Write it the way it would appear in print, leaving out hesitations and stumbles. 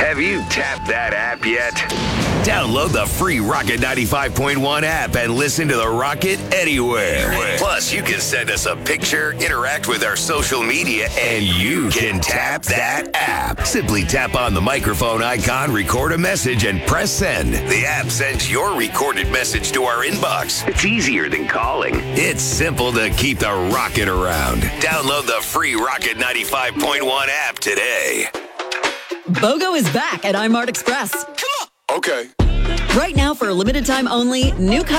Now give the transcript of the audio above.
Have you tapped that app yet? Download the free Rocket 95.1 app and listen to the Rocket anywhere. Plus, you can send us a picture, interact with our social media, and you can tap that app. Simply tap on the microphone icon, record a message, and press send. The app sends your recorded message to our inbox. It's easier than calling. It's simple to keep the rocket around. Download the free Rocket 95.1 app today. BOGO is back at iMart Express. Okay. Right now, for a limited time only, new